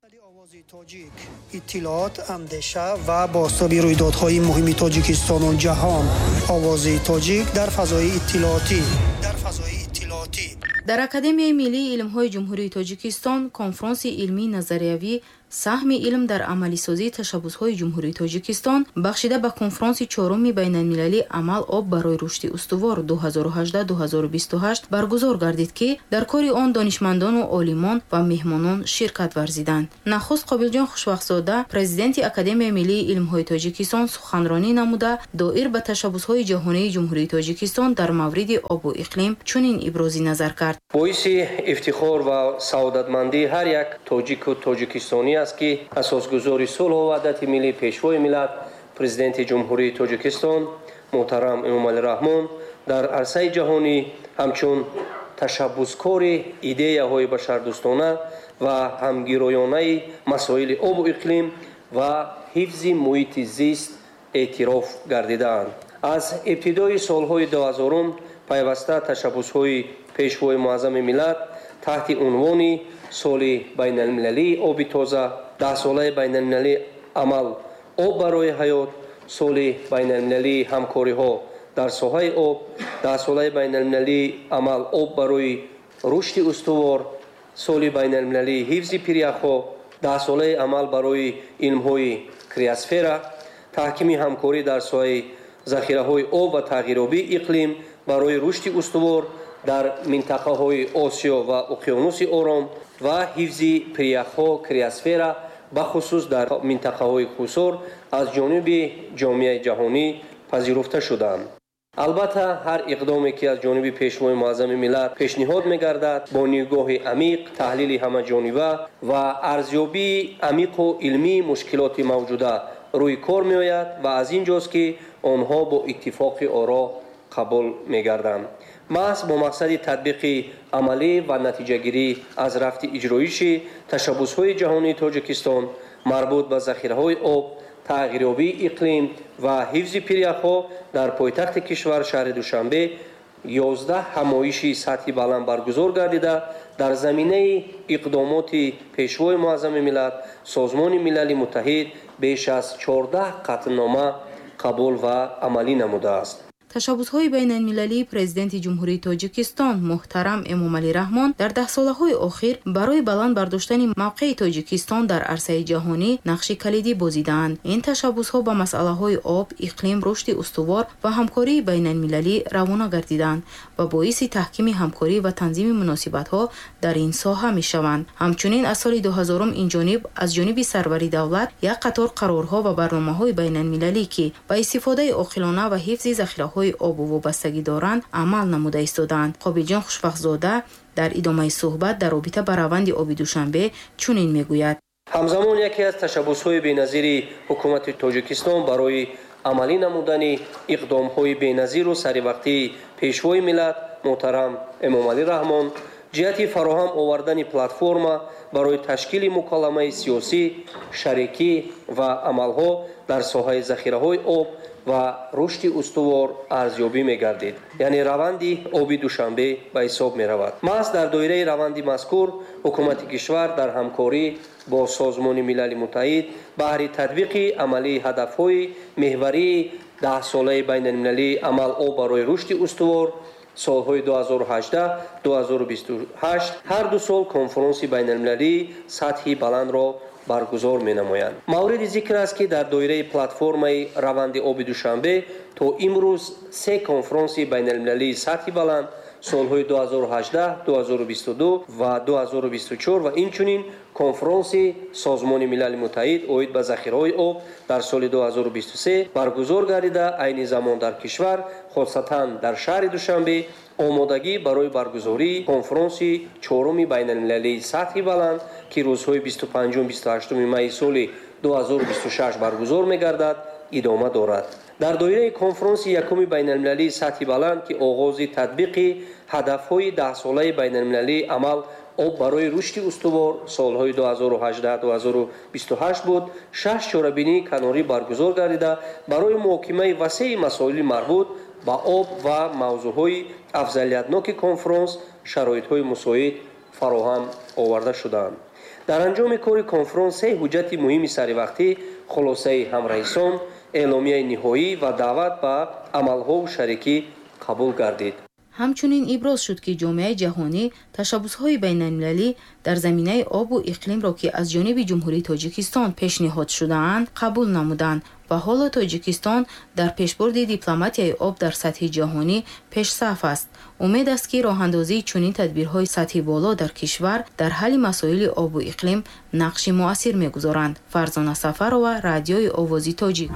آوازی تاجیک اطلاعات اندیشه و بازتابی رویدادهای مهم تاجیکستان و جهان. آوازی تاجیک در فضای اطلاعاتی. در اکادمیای ملی علم‌های جمهوری تاجیکستان کنفرانس علمی نظریوی سهم علم در عملی سازی تشبس‌های جمهوری تاجیکستان بخشیده به کنفرانس چهارم بین‌المللی عمل آب برای رشد استوار 2018-2028 برگزار گردید که در کار آن دانشمندان و عالمان و مهمانان شرکت ورزیدند. نخست قابلجان خوشبخت‌زاده پرزیدنت اکادمیای ملی علم‌های تاجیکستان سخنرانی نموده دایر به تشبس‌های جهانی جمهوری تاجیکستان در مورد آب و اقلیم چنین ابراز نظر کرد. باعث افتخار و سعادتمندی هر یک تاجیک و تاجیکستانی است که اساسگذار صلح و وحدت ملی پیشوای ملت پرزیدنت جمهوری تاجیکستان محترم امامعلی رحمان در عرصه جهانی همچون تشبسکار ایده‌های بشردوستانه و همگرایانه مسائل آب و اقلیم و حفظ محیط زیست اعتراف گردیدند. از ابتدای سالهای 2000 پیوسته تشبس‌های پیشوای معظم ملت تحت عنوان سال بین المللی آب تازه، 10 ساله بین المللی عمل آب برای حیات، سال بین المللی همکاری ها در ساحه آب، 10 ساله بین المللی عمل آب برای رشد استوار، سال بین المللی حفظ پریخ‌ها، 10 ساله عمل برای علم های کریاسفر، تحکیم همکاری در ساحه ذخیره های آب و تغییرآبی اقلیم برای رشد استوار در منطقه های آسیا و اقیانوس آرام و حفظ پریخ‌ها کریاسفر بخصوص در منطقه های خصور از جانب جامعه جهانی پذیرفته شدند. البته هر اقدامی که از جانب پیشوای معظم ملت پیشنهاد می‌گردد با نگاه عمیق، تحلیل همه‌جانبه و ارزیابی عمیق و علمی مشکلات موجوده روی کار می‌آید و از اینجاست که آنها با اتفاق آرا قبول می‌گردند. محض با مقصد تطبیق عملی و نتیجه‌گیری از رفت اجرایش تشبس‌های جهانی تاجیکستان مربوط به ذخیره‌های آب، تغییرآبی اقلیم و حفظ پریخ‌ها در پایتخت کشور شهر دوشنبه 11 همایش سطحی بلند برگزار گردیده در زمینه اقدامات پیشوای معظم ملت سازمان ملل متحد بیش از 14 قطعنامه قبول و عملی نموده است. تشبس‌های بین المللی پرزیدنت جمهوری تاجیکستان محترم امامعلی رحمان در 10 ساله‌های اخیر برای بلند برداشتن موقع تاجیکستان در عرصه جهانی نقش کلیدی بازیدند. این تشبس‌ها با مسئله‌های آب، اقلیم، رشد استوار و همکاری بین المللی روانه گردیدند و باعث تحکیم همکاری و تنظیم مناسبت‌ها در این ساحه می‌شوند. همچنین از سال 2000 این جانب از جانب سروری دولت یک قطار قرارها و برنامه‌های بین المللی که با استفاده عاقلانه و حفظ ذخیره‌های آب و وابستگی دارند عمل نموده ایستادند. قابلجان خوشبخت‌زاده در ادامه صحبت در رابطه با روند آب دوشنبه چنین میگوید: همزمان یکی از تشبس‌های بی‌نظیر حکومت تاجیکستان برای عملی نمودن اقدام‌های بی‌نظیر و سریع‌وقتی پیشوای ملت محترم امامعلی رحمان جهت فراهم آوردن پلتفرم برای تشکیل مکالمه سیاسی، شریکی و عمل‌ها در ساحه ذخیره‌های آب و رشد استوار ارزیابی می‌گردید. یعنی روند آبی دوشنبه به حساب می‌رود. محض در دایره روند مذکور حکومت کشور در همکاری با سازمان ملل متحد بهر تطبیق عملی هدف‌های محوری 10 ساله بین المللی عمل آب برای رشد استوار سالهای 2018-2028 هر دو سال کنفرانس بین المللی سطحی بلند را برگزار می‌نمایند. مورد ذکر است که در دایره پلتفرم روند آب دوشنبه تا امروز 3 کنفرانس بین المللی سطحی بلند سالهای 2018, 2022 و 2024 و اینچنین کنفرانس سازمان ملل متحد اوید به ذخیره‌های آب در سال 2023 برگزار گردیده. عین زمان در کشور خاصتاً در شهر دوشنبه آمادگی برای برگزاری کنفرانس چهارم بین المللی سطحی بلند که روزهای 25 و 28 می سال 2026 برگزار می‌گردد ادامه دارد. در دایره کنفرانس یکم بین المللی سطحی بلند که آغاز تطبیق هدف‌های 10 ساله بین المللی عمل آب برای رشد استوار سالهای 2018-2028 بود، 6 شورابینی کناری برگزار گردیده برای محاکمه وسیع مسائل مربوط به آب و موضوعهای افضلیتناک کنفرانس شرایط‌های مساعد فراهم آورده شدند. در انجام کار کنفرانس حجت مهم سروقتی خلاصه همرئیسان اعلامیه نهایی و دعوت به عملها و شریکی قبول گردید. همچنین ابراز شد که جامعه جهانی تشبس‌های بین‌المللی در زمینه آب و اقلیم را که از جانب جمهوری تاجیکستان پیشنهاد شده‌اند قبول نمودند و حالا تاجیکستان در پیشبرد دیپلماتیای آب در سطح جهانی پیش صف است. امید است که راه‌اندازی چنین تدبیرهای سطح بالا در کشور در حل مسائل آب و اقلیم نقش مؤثر می‌گذارند. فرزانه سفرова، رادیوی آوازی تاجیک.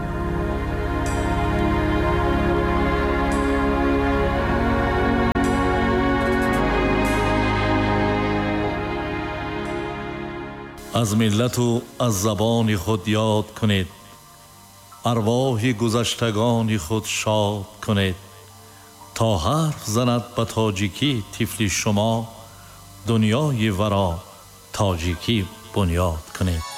از ملت و از زبان خود یاد کنید، ارواح گذشتگان خود شاد کنید. تا حرف زند به تاجیکی طفل شما، دنیای ورا تاجیکی بنیاد کنید.